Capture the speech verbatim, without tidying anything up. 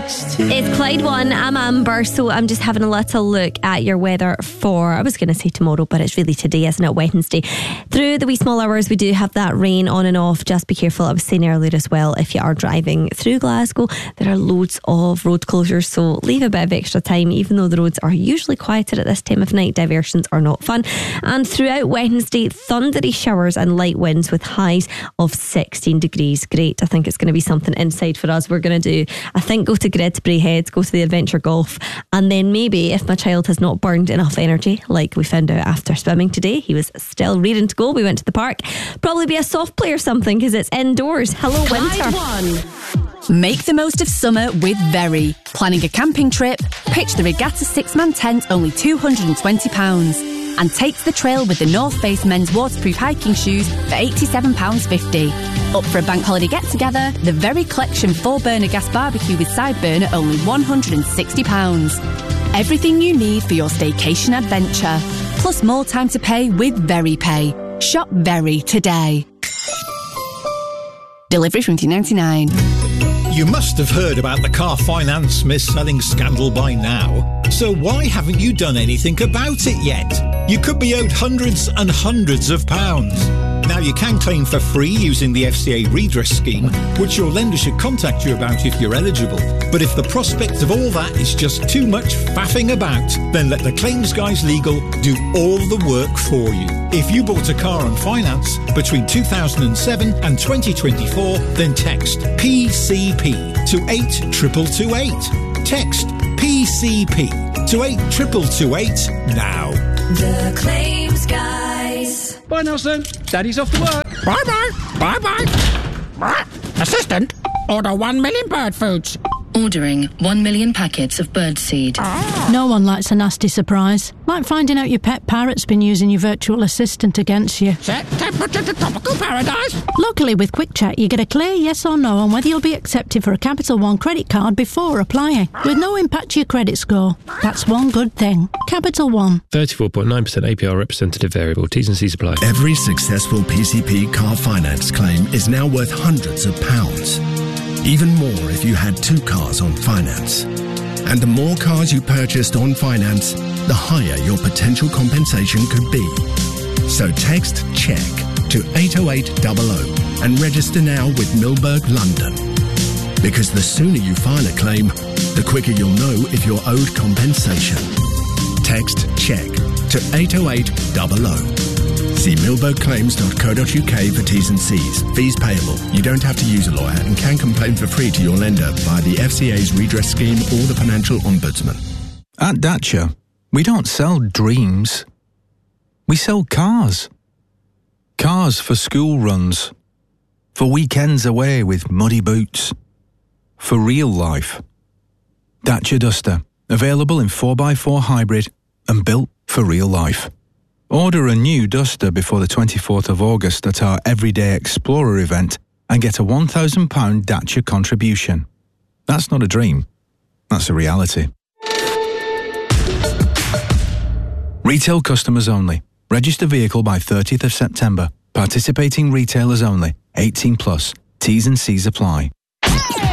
It's Clyde One. I'm Amber, so I'm just having a little look at your weather for, I was going to say tomorrow, but it's really today, isn't it? Wednesday. Through the wee small hours, we do have that rain on and off. Just be careful. I was saying earlier as well, if you are driving through Glasgow, there are loads of road closures, so leave a bit of extra time. Even though the roads are usually quieter at this time of night, diversions are not fun. And throughout Wednesday, thundery showers and light winds with highs of sixteen degrees. Great. I think it's going to be something inside for us. We're going to do, I think, go to Gridsbury Heads, go to the Adventure Golf, and then maybe, if my child has not burned enough energy, like we found out after swimming today, he was still rearing to go, we went to the park, probably be a soft play or something, because it's indoors. Hello, winter. One. Make the most of summer with Very. Planning a camping trip? Pitch the Regatta six-man tent, only two hundred twenty pounds. And take to the trail with the North Face men's waterproof hiking shoes for eighty-seven pounds fifty. Up for a bank holiday get-together? The Very Collection four-burner gas barbecue with side burner, only one hundred sixty pounds. Everything you need for your staycation adventure. Plus more time to pay with Very Pay. Shop Very today. Delivery from two ninety-nine. You must have heard about the car finance mis-selling scandal by now. So why haven't you done anything about it yet? You could be owed hundreds and hundreds of pounds. Now, you can claim for free using the F C A redress scheme, which your lender should contact you about if you're eligible. But if the prospect of all that is just too much faffing about, then let the Claims Guys Legal do all the work for you. If you bought a car on finance between two thousand seven and twenty twenty-four, then text P C P to eight two two two eight. Text P C P to eight two two two eight now. The Claims Guys. Bye, Nelson. Daddy's off to work. Bye-bye. Bye-bye. Assistant, order one million bird foods. Ordering one million packets of birdseed. Ah. No one likes a nasty surprise. Like finding out your pet parrot's been using your virtual assistant against you. Set temperature to tropical paradise. Luckily, with Quick Check, you get a clear yes or no on whether you'll be accepted for a Capital One credit card before applying, with no impact to your credit score. That's one good thing. Capital One. thirty-four point nine percent A P R representative variable. T's and C's apply. Every successful P C P car finance claim is now worth hundreds of pounds. Even more if you had two cars on finance. And the more cars you purchased on finance, the higher your potential compensation could be. So text CHECK to eight oh eight hundred and register now with Milberg London. Because the sooner you file a claim, the quicker you'll know if you're owed compensation. Text CHECK to eight oh eight hundred. See milberg claims dot co dot uk for T's and C's. Fees payable. You don't have to use a lawyer and can complain for free to your lender via the F C A's redress scheme or the Financial Ombudsman. At Dacia, we don't sell dreams. We sell cars. Cars for school runs. For weekends away with muddy boots. For real life. Dacia Duster. Available in four by four hybrid and built for real life. Order a new Duster before the twenty-fourth of August at our Everyday Explorer event and get a one thousand pounds Dacia contribution. That's not a dream. That's a reality. Retail customers only. Register vehicle by thirtieth of September. Participating retailers only. eighteen plus. T's and C's apply.